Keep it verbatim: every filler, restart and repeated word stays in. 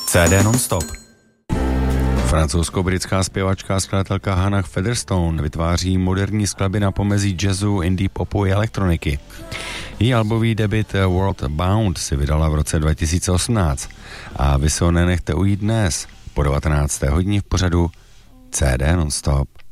C D non-stop. Francouzsko-britská zpěvačka a skladatelka Hannah Featherstone vytváří moderní skladby na pomezí jazzu, indie popu i elektroniky. Její albový debut World Bound si vydala v roce dva tisíce osmnáct a vy se ho nenechte ujít dnes po devatenácté hodině v pořadu C D non-stop.